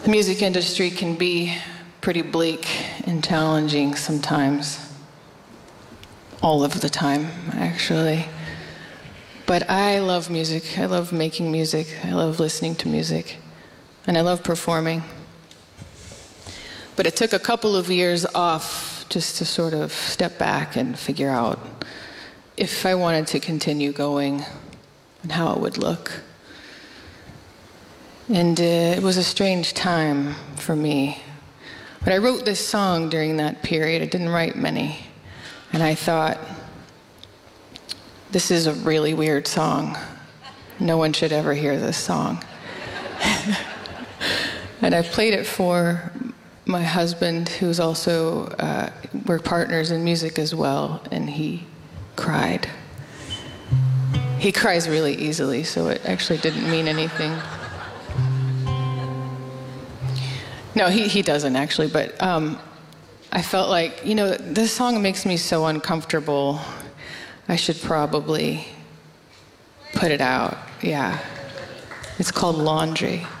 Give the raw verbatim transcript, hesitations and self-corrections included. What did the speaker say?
The music industry can be pretty bleak and challenging sometimes. All of the time, actually. But I love music. I love making music. I love listening to music. And I love performing. But it took a couple of years off just to sort of step back and figure out if I wanted to continue going and how it would look. And uh, it was a strange time for me. But I wrote this song during that period. I didn't write many. And I thought, this is a really weird song. No one should ever hear this song. And I played it for my husband, who's also, uh, we're partners in music as well, and he cried. He cries really easily, so it actually didn't mean anything. No, he, he doesn't actually, but um, I felt like, you know, this song makes me so uncomfortable. I should probably put it out. Yeah. It's called Laundry.